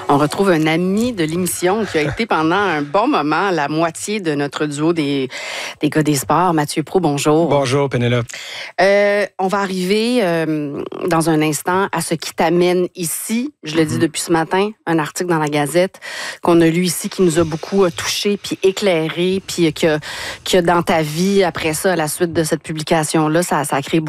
On retrouve un ami de l'émission qui a été pendant un bon moment la moitié de notre duo des gars des sports. Mathieu Pro, bonjour. Bonjour, Pénélope. On va arriver dans un instant à ce qui t'amène ici. Je le dis depuis ce matin, un article dans la Gazette qu'on a lu ici qui nous a beaucoup touché puis éclairé, puis que dans ta vie, après ça, à la suite de cette publication-là, ça a créé